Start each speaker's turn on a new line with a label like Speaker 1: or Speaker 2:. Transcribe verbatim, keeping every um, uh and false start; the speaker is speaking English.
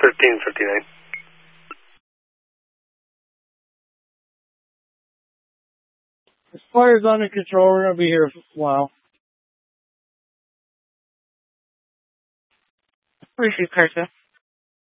Speaker 1: thirteen fifty-nine.
Speaker 2: This fire's under control. We're going to be here for a while.
Speaker 3: Receive, Carson.